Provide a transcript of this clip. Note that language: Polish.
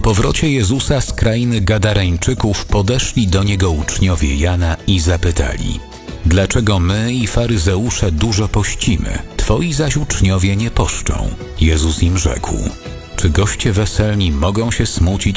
powrocie Jezusa z krainy Gadareńczyków podeszli do Niego uczniowie Jana i zapytali: dlaczego my i faryzeusze dużo pościmy, Twoi zaś uczniowie nie poszczą? Jezus im rzekł: czy goście weselni mogą się smucić